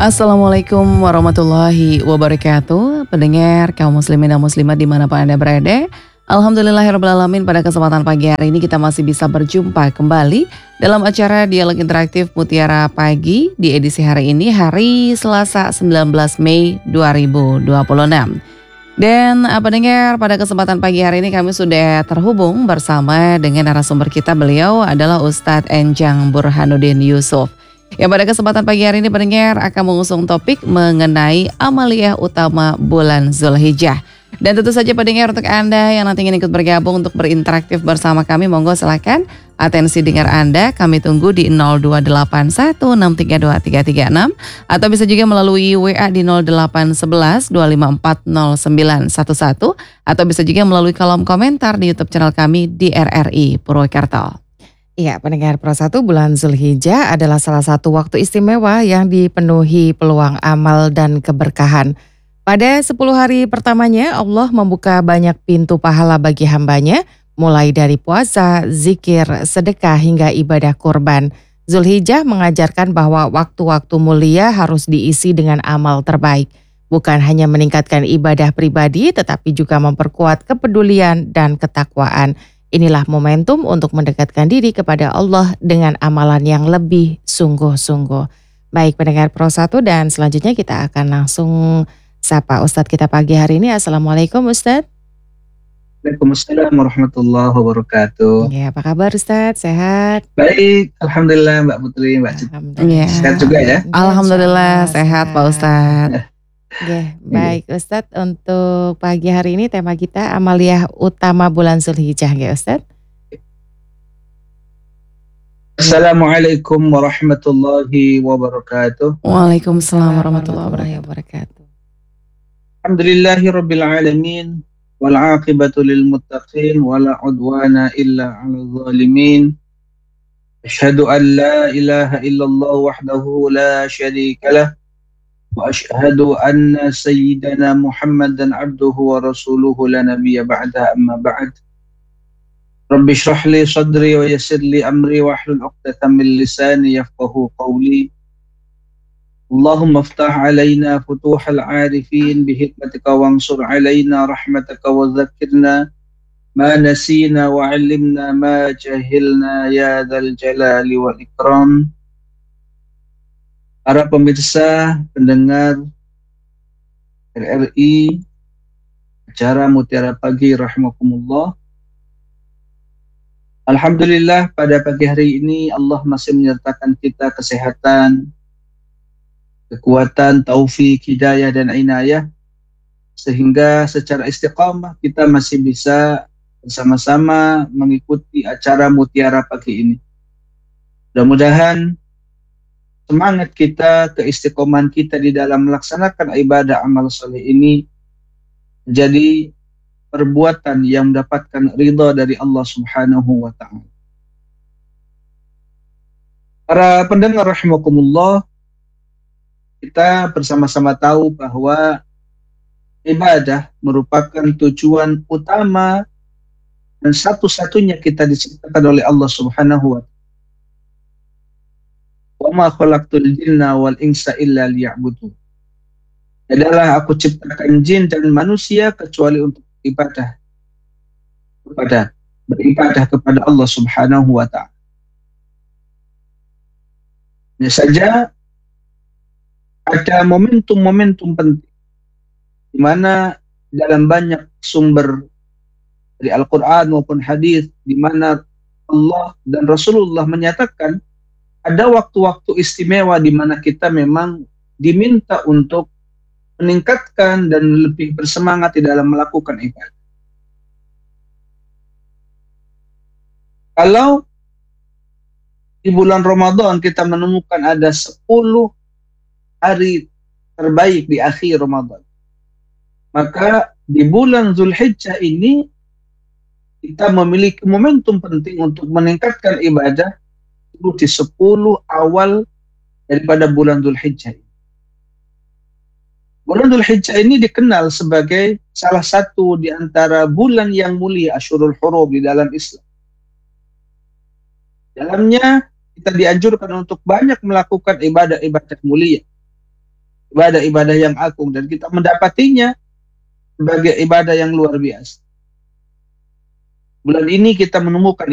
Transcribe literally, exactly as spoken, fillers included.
Assalamualaikum warahmatullahi wabarakatuh. Pendengar kaum muslimin dan muslimat dimanapun Anda berada, Alhamdulillahirrahmanirrahim, pada kesempatan pagi hari ini kita masih bisa berjumpa kembali dalam acara Dialog Interaktif Mutiara Pagi di edisi hari ini, hari Selasa sembilan belas Mei dua ribu dua puluh enam. Dan uh, pendengar, pada kesempatan pagi hari ini kami sudah terhubung bersama dengan narasumber kita. Beliau adalah Ustadz Enjang Burhanuddin Yusuf, yang pada kesempatan pagi hari ini pendengar akan mengusung topik mengenai amaliyah utama bulan Zulhijjah. Dan tentu saja pendengar, untuk Anda yang nanti ingin ikut bergabung untuk berinteraktif bersama kami, monggo silakan atensi dengar Anda kami tunggu di nol dua delapan satu enam tiga dua tiga tiga enam atau bisa juga melalui W A di nol delapan satu satu dua lima empat nol sembilan satu satu atau bisa juga melalui kolom komentar di YouTube channel kami di R R I Purwokerto. Iya, pendengar Pro satu, bulan Zulhijjah adalah salah satu waktu istimewa yang dipenuhi peluang amal dan keberkahan. Pada sepuluh hari pertamanya, Allah membuka banyak pintu pahala bagi hambanya, mulai dari puasa, zikir, sedekah, hingga ibadah kurban. Zulhijjah mengajarkan bahwa waktu-waktu mulia harus diisi dengan amal terbaik. Bukan hanya meningkatkan ibadah pribadi, tetapi juga memperkuat kepedulian dan ketakwaan. Inilah momentum untuk mendekatkan diri kepada Allah dengan amalan yang lebih sungguh-sungguh. Baik pendengar Pro satu, dan selanjutnya kita akan langsung sapa Ustadz kita pagi hari ini. Assalamualaikum Ustadz. Waalaikumsalam warahmatullahi wabarakatuh. Ya, apa kabar Ustadz? Sehat? Baik, Alhamdulillah Mbak Putri, Mbak Citi. Ya. Sehat juga ya? Alhamdulillah sehat Pak Ustadz. Oke, baik Ustadz, untuk pagi hari ini tema kita amaliyah utama bulan Zulhijjah, ya Ustadz. Assalamualaikum warahmatullahi wabarakatuh. Waalaikumsalam warahmatullahi wabarakatuh. Alhamdulillahi rabbil alamin, wal aqibatu lil muttaqin, wala udwana illa 'alal zalimin. Asyhadu an la ilaha illallah wahdahu la syarika lah. Wa asyhadu anna sayyidana Muhammadan abduhu wa rasuluhu la nabiyya ba'da, amma ba'd. Rabbi shrah li sadri wa yassir li amri wa hlul 'uqdatam min lisani yafqahu qawli. Allahumma iftah alaina futuhal arifin bihikmatika wansur alaina rahmataka wa zakirna ma nasina wa 'allimna ma jahilna ya dzal jalali wal ikram. Para pemirsa, pendengar R R I, acara Mutiara Pagi rahimakumullah. Alhamdulillah, pada pagi hari ini Allah masih menyertakan kita kesehatan, kekuatan, taufik, hidayah, dan inayah, sehingga secara istiqamah kita masih bisa bersama-sama mengikuti acara Mutiara Pagi ini. Mudah-mudahan semangat kita, keistiqomahan kita di dalam melaksanakan ibadah amal soleh ini menjadi perbuatan yang mendapatkan ridha dari Allah Subhanahu wa ta'ala. Para pendengar rahimakumullah, kita bersama-sama tahu bahwa ibadah merupakan tujuan utama dan satu-satunya kita diciptakan oleh Allah Subhanahu wa ta'ala. Wa ma khalaqtul jinna wal insa illa liya'budun. Adalah aku ciptakan jin dan manusia kecuali untuk ibadah kepada beribadah kepada Allah Subhanahu wa ta'ala. Hanya saja ada momentum-momentum penting di mana dalam banyak sumber dari Al-Qur'an maupun hadis di mana Allah dan Rasulullah menyatakan ada waktu-waktu istimewa di mana kita memang diminta untuk meningkatkan dan lebih bersemangat di dalam melakukan ibadah. Kalau di bulan Ramadan kita menemukan ada sepuluh hari terbaik di akhir Ramadan, maka di bulan Zulhijjah ini kita memiliki momentum penting untuk meningkatkan ibadah di sepuluh awal daripada bulan Zulhijjah. Bulan Dzulhijjah ini dikenal sebagai salah satu di antara bulan yang mulia, Asyurul Hurum di dalam Islam. Dalamnya kita dianjurkan untuk banyak melakukan ibadah-ibadah mulia. ibadah-ibadah yang agung, dan kita mendapatinya sebagai ibadah yang luar biasa. Bulan ini kita menemukan